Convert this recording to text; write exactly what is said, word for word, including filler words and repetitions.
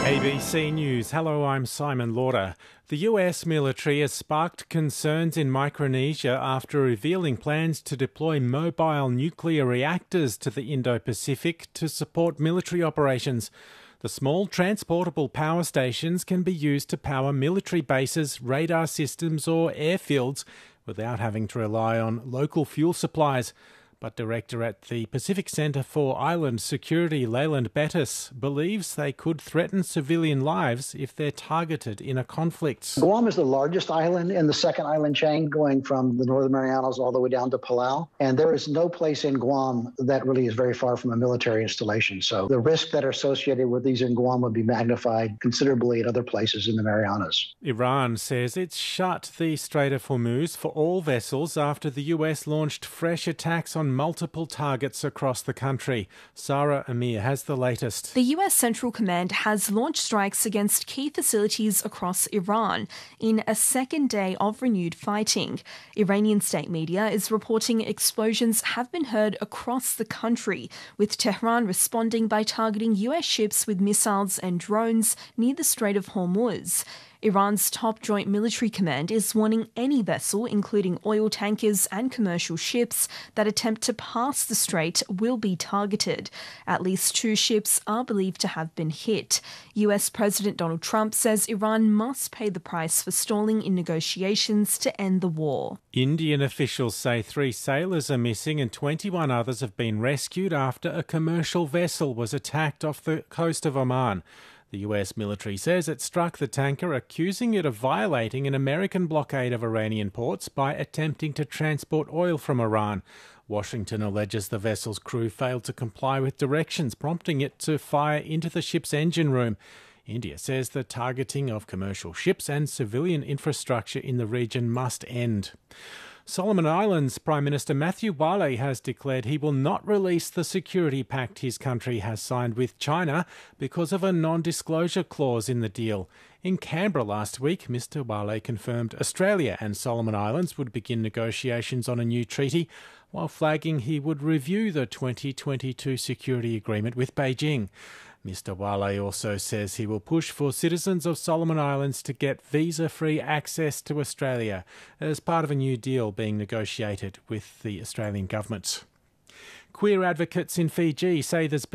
A B C News. Hello, I'm Simon Lauder. The U S military has sparked concerns in Micronesia after revealing plans to deploy mobile nuclear reactors to the Indo-Pacific to support military operations. The small transportable power stations can be used to power military bases, radar systems or airfields without having to rely on local fuel supplies. But Director at the Pacific Centre for Island Security, Leyland Bettis, believes they could threaten civilian lives if they're targeted in a conflict. Guam is the largest island in the second island chain, going from the Northern Marianas all the way down to Palau. And there is no place in Guam that really is very far from a military installation. So the risks that are associated with these in Guam would be magnified considerably in other places in the Marianas. Iran says it's shut the Strait of Hormuz for all vessels after the U S launched fresh attacks on multiple targets across the country. Sarah Amir has the latest. The U S Central Command has launched strikes against key facilities across Iran in a second day of renewed fighting. Iranian state media is reporting explosions have been heard across the country, with Tehran responding by targeting U S ships with missiles and drones near the Strait of Hormuz. Iran's top joint military command is warning any vessel, including oil tankers and commercial ships, that attempt to pass the strait will be targeted. At least two ships are believed to have been hit. U S President Donald Trump says Iran must pay the price for stalling in negotiations to end the war. Indian officials say three sailors are missing and twenty-one others have been rescued after a commercial vessel was attacked off the coast of Oman. The U S military says it struck the tanker, accusing it of violating an American blockade of Iranian ports by attempting to transport oil from Iran. Washington alleges the vessel's crew failed to comply with directions, prompting it to fire into the ship's engine room. India says the targeting of commercial ships and civilian infrastructure in the region must end. Solomon Islands Prime Minister Matthew Wale has declared he will not release the security pact his country has signed with China because of a non-disclosure clause in the deal. In Canberra last week, Mr Wale confirmed Australia and Solomon Islands would begin negotiations on a new treaty, while flagging he would review the twenty twenty-two security agreement with Beijing. Mr Wale also says he will push for citizens of Solomon Islands to get visa-free access to Australia as part of a new deal being negotiated with the Australian government. Queer advocates in Fiji say there's been